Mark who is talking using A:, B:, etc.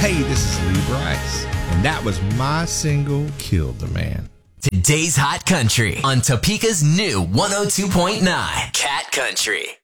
A: Hey, this is Lee Bryce, and that was my single, Killed the Man.
B: Today's Hot Country on Topeka's new 102.9 Cat Country.